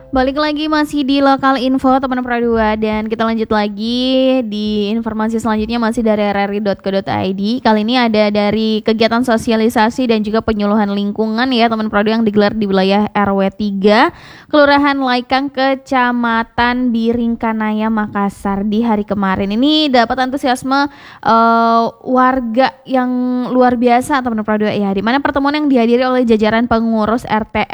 Balik lagi masih di Lokal Info teman Pro 2 dan kita lanjut lagi di informasi selanjutnya masih dari rri.co.id. Kali ini ada dari kegiatan sosialisasi dan juga penyuluhan lingkungan ya teman Pro 2 yang digelar di wilayah RW 3 Kelurahan Laikang, Kecamatan Biringkanaya, Makassar di hari kemarin. Ini dapat antusiasme warga yang luar biasa teman Pro 2 ya, di mana pertemuan yang dihadiri oleh jajaran pengurus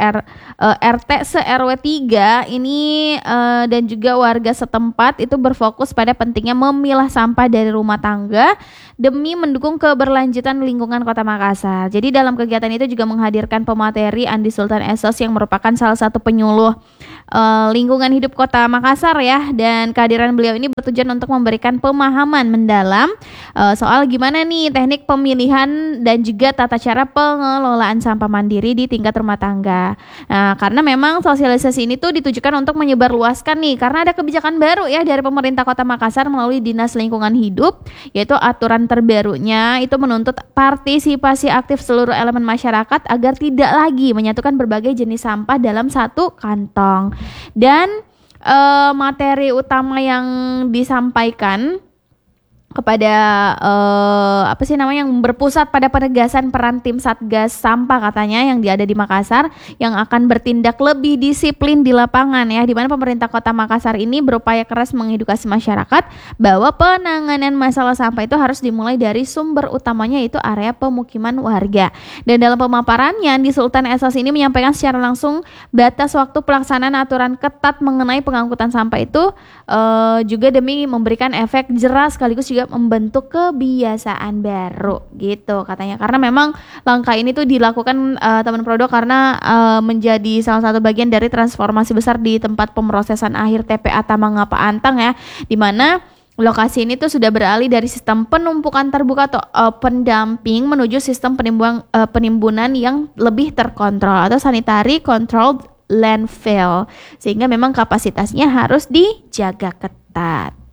RT se-RW 3 ini dan juga warga setempat itu berfokus pada pentingnya memilah sampah dari rumah tangga demi mendukung keberlanjutan lingkungan Kota Makassar. Jadi dalam kegiatan itu juga menghadirkan pemateri Andi Sultan Esos yang merupakan salah satu penyuluh lingkungan hidup Kota Makassar ya, dan kehadiran beliau ini bertujuan untuk memberikan pemahaman mendalam soal gimana nih teknik pemilihan dan juga tata cara pengelolaan sampah mandiri di tingkat rumah tangga. Nah, karena memang sosialisasi ini tuh ditujukan untuk menyebarluaskan nih, karena ada kebijakan baru ya dari pemerintah Kota Makassar melalui Dinas Lingkungan Hidup, yaitu aturan terbarunya itu menuntut partisipasi aktif seluruh elemen masyarakat agar tidak lagi menyatukan berbagai jenis sampah dalam satu kantong. Dan materi utama yang disampaikan kepada yang berpusat pada penegasan peran tim Satgas Sampah katanya yang ada di Makassar yang akan bertindak lebih disiplin di lapangan ya, di mana pemerintah Kota Makassar ini berupaya keras mengedukasi masyarakat bahwa penanganan masalah sampah itu harus dimulai dari sumber utamanya, yaitu area pemukiman warga. Dan dalam pemaparannya di Sultan Esos ini menyampaikan secara langsung batas waktu pelaksanaan aturan ketat mengenai pengangkutan sampah itu juga demi memberikan efek jera sekaligus juga membentuk kebiasaan baru gitu katanya. Karena memang langkah ini tuh dilakukan teman Prodo karena menjadi salah satu bagian dari transformasi besar di tempat pemrosesan akhir TPA Tamangapa Antang ya, di mana lokasi ini tuh sudah beralih dari sistem penumpukan terbuka atau pendamping menuju sistem penimbunan yang lebih terkontrol atau sanitary controlled landfill, sehingga memang kapasitasnya harus dijaga ketat.